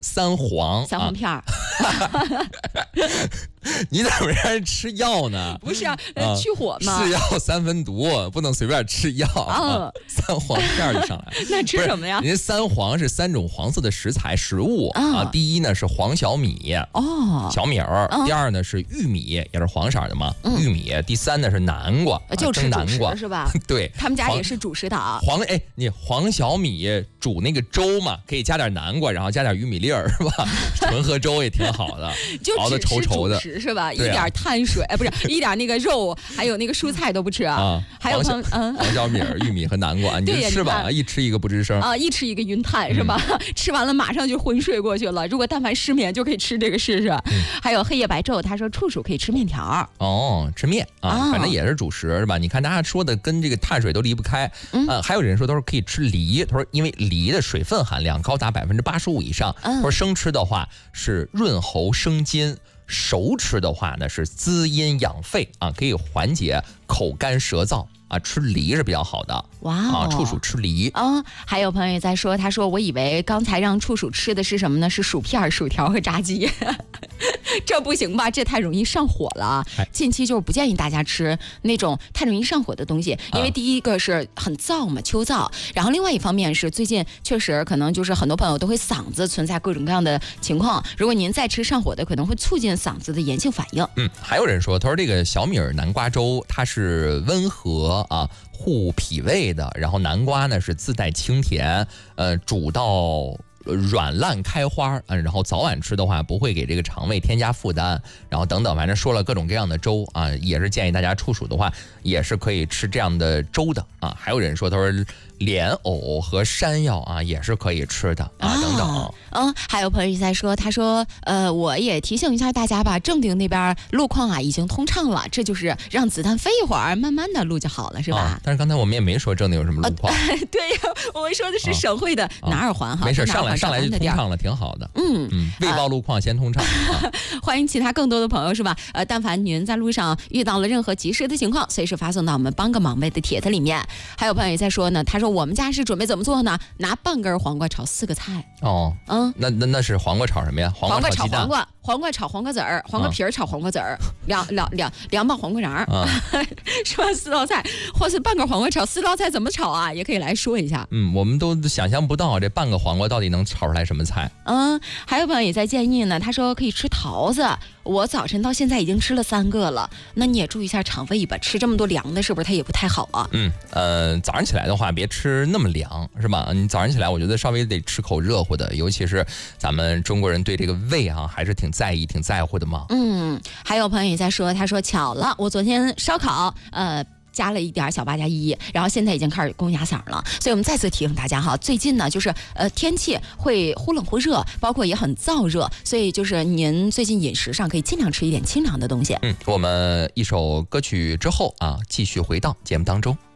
三黄片儿。 你怎么让人吃药呢？ 不是啊，去火嘛。 是药三分毒，不能随便吃药三黄片就上来了。 那吃什么呀？ 人家三黄是3种黄色的食物啊。第一呢是黄小米小米儿。第二呢是玉米，也是黄色的嘛，玉米。第三呢是南瓜， 就吃南瓜是吧？ 对， 他们家也是主食的啊。 你黄小米煮那个粥嘛，可以加点南瓜，然后加点玉米粒儿，是吧？纯喝粥也挺好的，熬得稠稠的。 是吧？一点碳水，不是一点那个肉，还有那个蔬菜都不吃啊。还有黄小米、玉米和南瓜，你就吃吧，一吃一个不吱声啊，一吃一个晕碳是吧？吃完了马上就昏睡过去了。如果但凡失眠就可以吃这个试试。还有黑夜白昼，他说处暑可以吃面条。 吃面反正也是主食是吧？你看大家说的跟这个碳水都离不开。还有人说都是可以吃梨，他说因为梨的水分含量高达85%以上，他说生吃的话是润喉生津。熟吃的话呢是滋阴养肺可以缓解口干舌燥吃梨是比较好的。 哇处暑吃梨还有朋友也在说，他说我以为刚才让处暑吃的是什么呢？是薯片、薯条和炸鸡。这不行吧？这太容易上火了。近期就是不建议大家吃那种太容易上火的东西，因为第一个是很燥嘛，秋燥，然后另外一方面是最近确实可能就是很多朋友都会嗓子存在各种各样的情况，如果您再吃上火的，可能会促进嗓子的炎性反应。 还有人说，他说这个小米南瓜粥它是温和护脾胃的，然后南瓜呢是自带清甜，煮到软烂开花，然后早晚吃的话不会给这个肠胃添加负担，然后等等，反正说了各种各样的粥也是建议大家处暑的话也是可以吃这样的粥的还有人说，他说莲藕和山药也是可以吃的等等。 还有朋友在说，他说我也提醒一下大家吧，正定那边路况已经通畅了，这就是让子弹飞一会儿，慢慢的路就好了，是吧？ 但是刚才我们也没说正定有什么路况。 对呀，我们说的是省会的拿耳环没事，上来就通畅了，挺好的。未报路况先通畅。 欢迎其他更多的朋友是吧？但凡您在路上遇到了任何及时的情况，随时发送到我们帮个忙呗的帖子里面。还有朋友也在说呢，他说我们家是准备怎么做呢？拿半根黄瓜炒4个菜。 那是黄瓜炒什么呀？ 黄瓜炒黄瓜，黄瓜炒黄瓜籽儿，黄瓜皮儿炒黄瓜籽儿，两把黄瓜瓤儿，是吧？4道菜，或是半个黄瓜炒4道菜，怎么炒也可以来说一下。 我们都想象不到这半个黄瓜到底能炒出来什么菜。 还有朋友也在建议呢，他说可以吃桃子。我早晨到现在已经吃了3个了，那你也注意一下肠胃吧，吃这么多凉的，是不是它也不太好啊？ 早上起来的话别吃那么凉，是吧？你早上起来我觉得稍微得吃口热乎的，尤其是咱们中国人对这个胃还是挺在意挺在乎的嘛。 还有朋友也在说，他说巧了，我昨天烧烤加了一点小8+1，然后现在已经开始攻哑嗓了，所以我们再次提醒大家最近呢就是天气会忽冷忽热，包括也很燥热，所以就是您最近饮食上可以尽量吃一点清凉的东西。 我们一首歌曲之后继续回到节目当中。